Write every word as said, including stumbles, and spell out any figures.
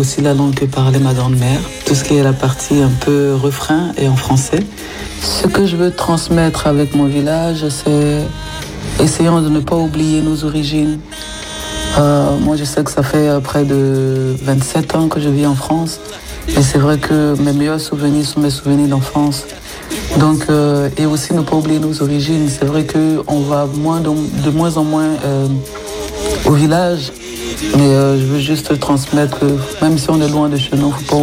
Aussi la langue que parlait ma grand-mère, tout ce qui est la partie un peu refrain et en français. Ce que je veux transmettre avec mon village, c'est essayons de ne pas oublier nos origines. Euh, moi, je sais que ça fait près de vingt-sept ans que je vis en France. Et c'est vrai que mes meilleurs souvenirs sont mes souvenirs d'enfance. Donc, euh, et aussi ne pas oublier nos origines. C'est vrai qu'on va moins de, de moins en moins euh, au village. Mais euh, je veux juste transmettre que même si on est loin de chez nous, il ne faut pas